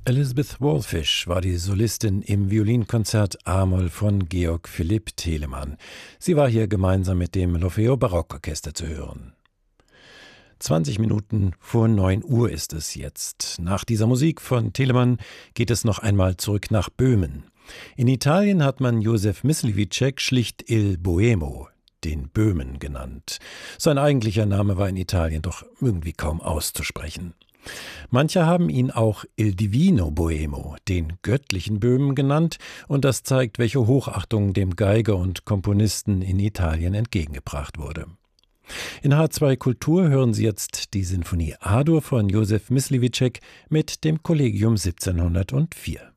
Elizabeth Wallfisch war die Solistin im Violinkonzert A-Moll von Georg Philipp Telemann. Sie war hier gemeinsam mit dem L'Orfeo Barockorchester zu hören. 20 Minuten vor 9 Uhr ist es jetzt. Nach dieser Musik von Telemann geht es noch einmal zurück nach Böhmen. In Italien hat man Józef Myslivicek schlicht Il Boemo, den Böhmen, genannt. Sein eigentlicher Name war in Italien doch irgendwie kaum auszusprechen. Manche haben ihn auch Il Divino Boemo, den göttlichen Böhmen, genannt, und das zeigt, welche Hochachtung dem Geiger und Komponisten in Italien entgegengebracht wurde. In H2 Kultur hören Sie jetzt die Sinfonie A-Dur von Józef Myslivicek mit dem Collegium 1704.